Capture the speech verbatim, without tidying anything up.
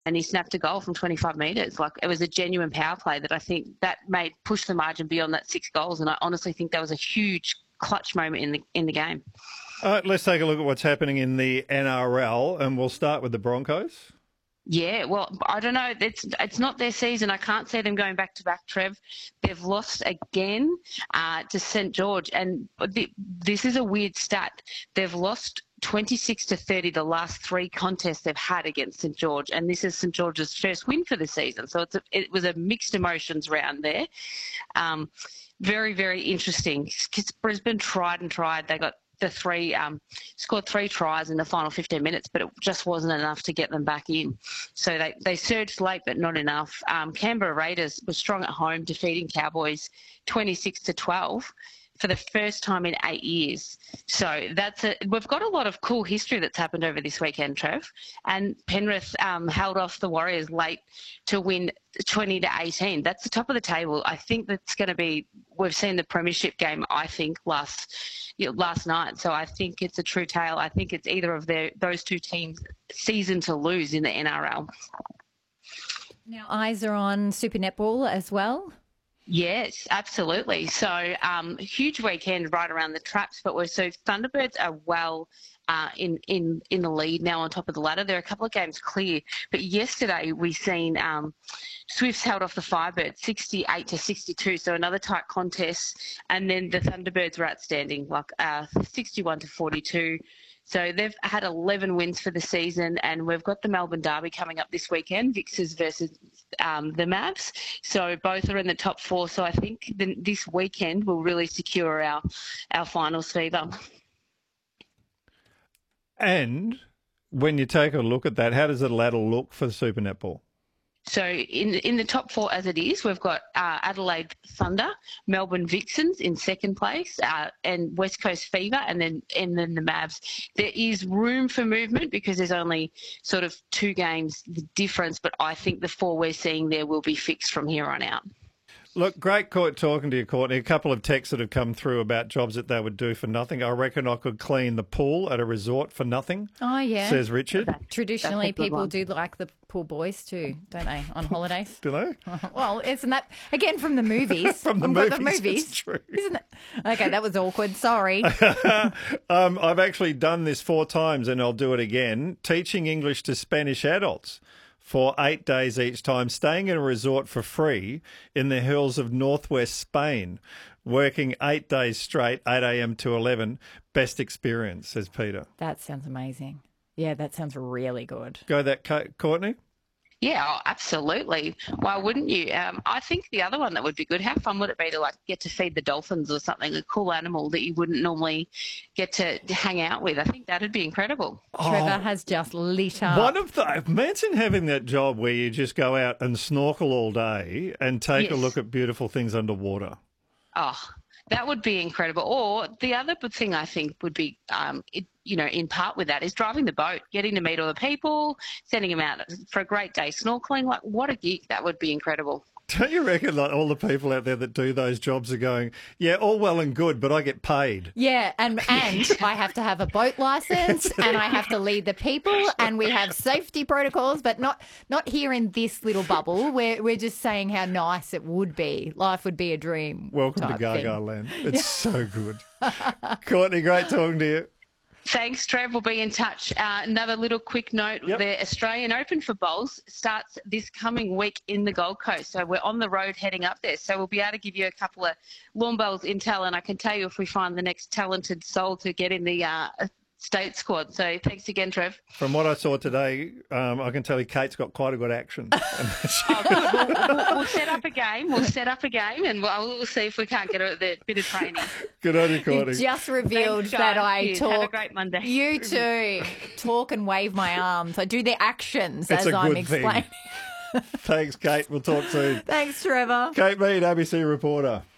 and he snapped a goal from twenty-five metres. Like, it was a genuine power play that I think that made push the margin beyond that six goals. And I honestly think that was a huge clutch moment in the in the game. All right, let's take a look at what's happening in the N R L, and we'll start with the Broncos. Yeah, well, I don't know. It's it's not their season. I can't see them going back to back, Trev. They've lost again uh, to St George, and the, this is a weird stat. They've lost twenty-six to thirty the last three contests they've had against St George, and this is St George's first win for the season. So it's a, it was a mixed emotions round there. Um, very, very interesting. Because Brisbane tried and tried. They got the three, um, scored three tries in the final fifteen minutes, but it just wasn't enough to get them back in. So they, they surged late, but not enough. Um, Canberra Raiders were strong at home, defeating Cowboys twenty-six to twelve. For the first time in eight years. So that's a, we've got a lot of cool history that's happened over this weekend, Trev. And Penrith um, held off the Warriors late to win twenty to eighteen. That's the top of the table. I think that's going to be, we've seen the premiership game, I think, last you know, last night. So I think it's a true tale. I think it's either of their, those two teams' season to lose in the N R L. Now, eyes are on Super Netball as well. Yes, absolutely. So um, huge weekend right around the traps, but we're so Thunderbirds are well uh, in in in the lead now on top of the ladder. There are a couple of games clear, but yesterday we seen um, Swifts held off the Firebirds sixty-eight to sixty-two, so another tight contest, and then the Thunderbirds were outstanding, like uh, sixty-one to forty-two. So they've had eleven wins for the season, and we've got the Melbourne Derby coming up this weekend, Vixers versus um, the Mavs. So both are in the top four. So I think the, this weekend will really secure our, our finals fever. And when you take a look at that, how does the ladder look for the Super Netball? So in in the top four as it is, we've got uh, Adelaide Thunder, Melbourne Vixens in second place, uh, and West Coast Fever, and then and then the Mavs. There is room for movement because there's only sort of two games the difference, but I think the four we're seeing there will be fixed from here on out. Look, great talking to you, Courtney. A couple of texts that have come through about jobs that they would do for nothing. I reckon I could clean the pool at a resort for nothing. Oh, yeah. Says Richard. That's, Traditionally, that's people do like the pool boys too, don't they, on holidays? Do they? Well, isn't that, again, from the movies? From the From movies, the movies. it's true. Isn't it? Okay, that was awkward. Sorry. um, I've actually done this four times and I'll do it again. Teaching English to Spanish adults for eight days each time, staying in a resort for free in the hills of northwest Spain, working eight days straight, eight a.m. to eleven. Best experience, says Peter. That sounds amazing. Yeah, that sounds really good. Go that, Courtney? Yeah, oh, absolutely. Why wouldn't you? Um, I think the other one that would be good, how fun would it be to like get to feed the dolphins or something, a cool animal that you wouldn't normally get to hang out with? I think that would be incredible. Trevor Oh, has just lit up. one of the, imagine having that job where you just go out and snorkel all day and take Yes. a look at beautiful things underwater. Oh, that would be incredible. Or the other good thing I think would be, um, it, you know, in part with that is driving the boat, getting to meet all the people, sending them out for a great day snorkeling. Like, what a gig. That would be incredible. Don't you reckon like all the people out there that do those jobs are going, yeah, all well and good, but I get paid? Yeah, and and I have to have a boat license and I have to lead the people and we have safety protocols, but not not here in this little bubble. We're, we're just saying how nice it would be. Life would be a dream. Welcome to type Gaga thing. Land. It's so good. Courtney, great talking to you. Thanks, Trev. We'll be in touch. Uh, another little quick note, Yep. the Australian Open for bowls starts this coming week in the Gold Coast. So we're on the road heading up there. So we'll be able to give you a couple of lawn bowls intel, and I can tell you if we find the next talented soul to get in the uh, state squad. So thanks again, Trev. From what I saw today, um, I can tell you Kate's got quite a good action. Oh, good. We'll, we'll, we'll set up a game. We'll set up a game, and we'll, we'll see if we can't get a, the bit of training. Good on you, You Courtney. just revealed Thanks, that guys. I Cheers. talk. Have a great Monday. You too. Talk and wave my arms. I do the actions It's as a I'm good thing. explaining. Thanks, Kate. We'll talk soon. Thanks, Trevor. Kate Mead, A B C reporter.